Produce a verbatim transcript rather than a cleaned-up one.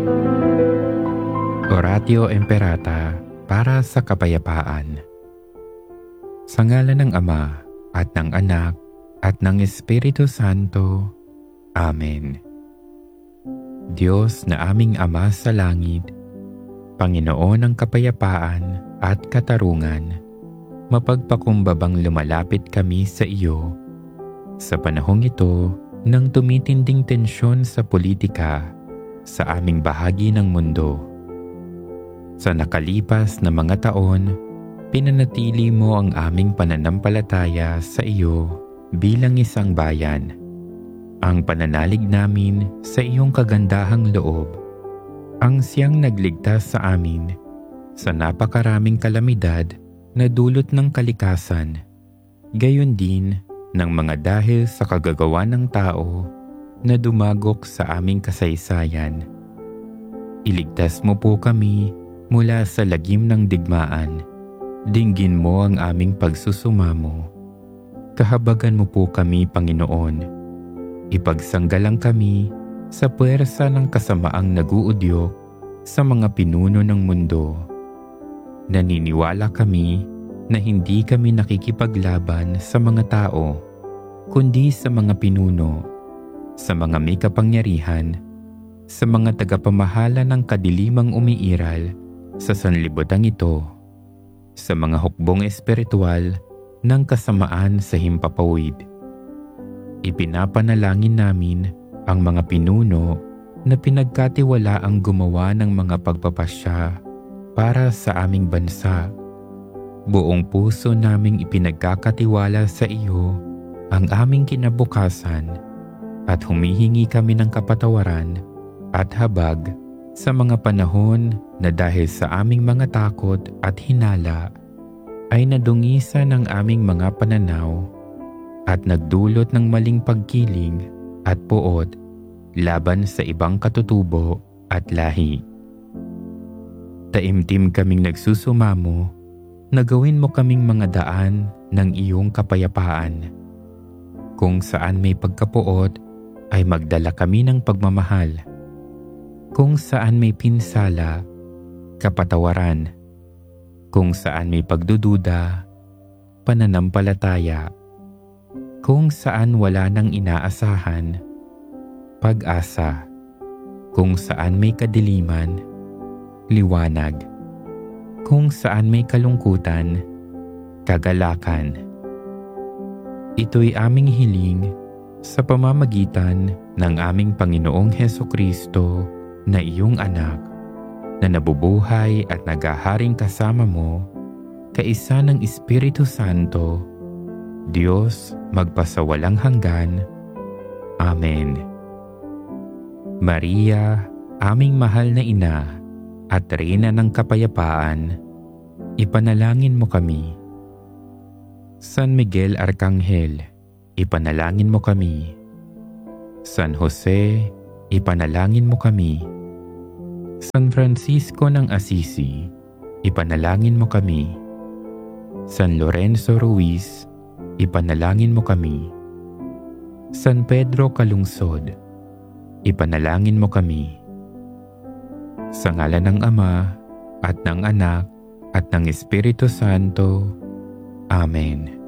Oratio Imperata para sa kapayapaan. Sa ngalan ng Ama at ng Anak at ng Espiritu Santo. Amen. Diyos na aming Ama sa langit, Panginoon ng kapayapaan at katarungan, mapagpakumbabang lumalapit kami sa iyo sa panahong ito ng tumitinding tensyon sa politika sa aming bahagi ng mundo. Sa nakalipas na mga taon, pinanatili mo ang aming pananampalataya sa iyo bilang isang bayan. Ang pananalig namin sa iyong kagandahang loob, ang siyang nagligtas sa amin sa napakaraming kalamidad na dulot ng kalikasan, gayon din ng mga dahil sa kagagawa ng tao na dumagok sa aming kasaysayan. Iligtas mo po kami mula sa lagim ng digmaan. Dinggin mo ang aming pagsusumamo. Kahabagan mo po kami, Panginoon. Ipagsanggalang kami sa puwersa ng kasamaang naguudyok sa mga pinuno ng mundo. Naniniwala kami na hindi kami nakikipaglaban sa mga tao, kundi sa mga pinuno, sa mga may kapangyarihan, sa mga tagapamahala ng kadilimang umiiral sa sanlibutan ito, sa mga hukbong espiritual ng kasamaan sa himpapawid. Ipinapanalangin namin ang mga pinuno na pinagkatiwala ang gumawa ng mga pagpapasya para sa aming bansa. Buong puso naming ipinagkakatiwala sa iyo ang aming kinabukasan at humihingi kami ng kapatawaran at habag sa mga panahon na dahil sa aming mga takot at hinala ay nadungisan ng aming mga pananaw at nagdulot ng maling pagkiling at puot laban sa ibang katutubo at lahi. Taimtim kaming nagsusumamo na gawin mo kaming mga daan ng iyong kapayapaan. Kung saan may pagkapuot ay magdala kami ng pagmamahal. Kung saan may pinsala, kapatawaran. Kung saan may pagdududa, pananampalataya. Kung saan wala nang inaasahan, pag-asa. Kung saan may kadiliman, liwanag. Kung saan may kalungkutan, kagalakan. Ito'y aming hiling sa pamamagitan ng aming Panginoong Hesukristo na iyong anak, na nabubuhay at naghaharing kasama mo, kaisa ng Espiritu Santo, Diyos magpasawalang hanggan. Amen. Maria, aming mahal na ina at Reyna ng kapayapaan, ipanalangin mo kami. San Miguel Arcangel, ipanalangin mo kami. San Jose, ipanalangin mo kami. San Francisco ng Assisi, ipanalangin mo kami. San Lorenzo Ruiz, ipanalangin mo kami. San Pedro Calungsod, ipanalangin mo kami. Sa ngalan ng Ama at ng Anak at ng Espiritu Santo. Amen.